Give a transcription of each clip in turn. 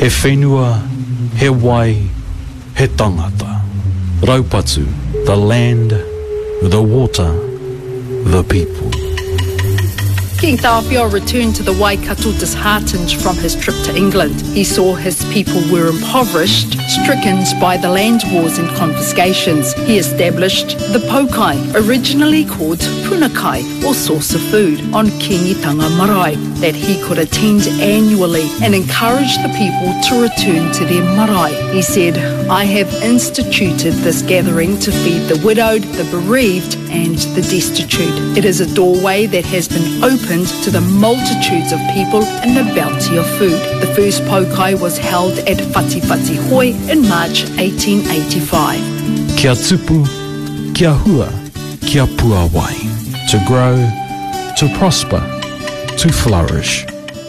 He whenua, he wai, he tangata. Raupatu, the land, the water, the people. King Tāwhiao returned to the Waikato disheartened from his trip to England. He saw his people were impoverished, stricken by the land wars and confiscations. He established the Pokai, originally called Punakai, or source of food, on Kingitanga Marae, that he could attend annually and encourage the people to return to their marae. He said, I have instituted this gathering to feed the widowed, the bereaved, and the destitute. It is a doorway that has been opened to the multitudes of people and the bounty of food. The first Pokai was held at Whatiwhati Hoi in March 1885. Kia tupu, kia hua, kia pua wai. To grow, to prosper, to flourish.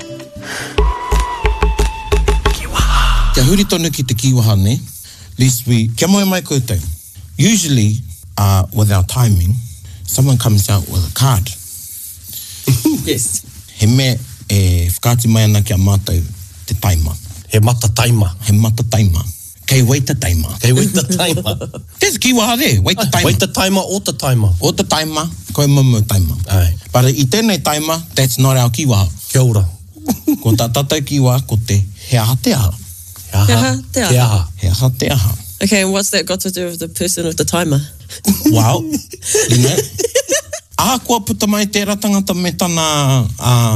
Kia huri tonu ki te kiwaha ne. Least we, kia moe mai koutou. Usually, with our timing, someone comes out with a card. Yes. He me whakati mai ana kia mātou te taima. He mata taima. He mata taima. Kei waita taima. Kei waita taima. There's a kiwaha there. Waita taima. Waita taima o ta taima. O ta taima, koe mamu taima. Ai. But I tēnei taima, that's not our kiwaha. Kia ora. Ko tā tātou kiwaha, ko te he aha te aha. He aha te aha. He aha te aha. Okay, and what's that got to do with the person with the timer? Well, you know, kua puta mai tērā tangata me tana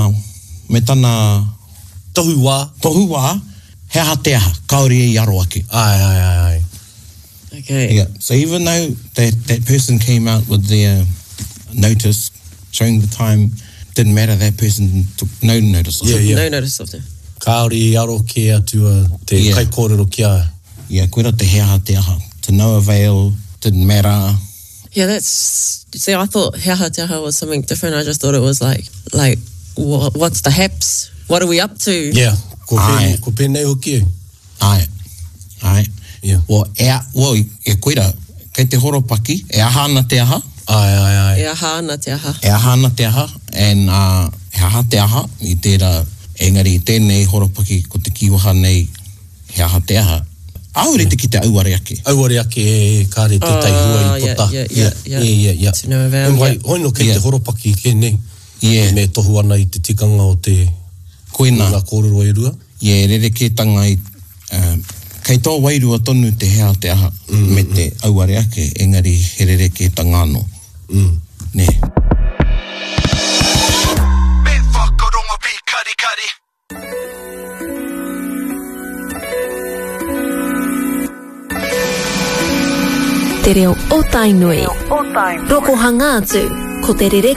tohu wā, he aha te aha, kaori e aro ake. Ai. Okay. Yeah, so even though that person came out with their notice showing the time, didn't matter, that person took no notice of it. Yeah. No notice of them. Kaori e aro ke atua te kai kōrero kia. Yeah, koera te he aha te aha. To no avail, didn't matter. Yeah, that's... See, I thought he aha te aha was something different. I just thought it was like what's the haps? What are we up to? Yeah, ko pēnei hoki. Ai. Yeah. Well, e koera, kei te horopaki, e aha ana te aha. Ai. E aha ana te aha. E aha ana te aha, and he aha te aha, I tērā, engari I tēnei horopaki ko te kiwaha nei, he aha te aha. Aure te ki te auare ake. Auare ake e kāre te taihua I pota. Yeah. To no avail. Hoino kei te horopaki kēnei. Yeah. Me tohu ana I te tikanga o te koina kōrero e rua. Yeah, rere ke tanga I kei tō wairua tonu te hea te aha me te auare ake, engari he rere ke tanga anō. Ne. Me whakarongo pi kari. Te reo o tainui. Roko hanga atu, ko te rere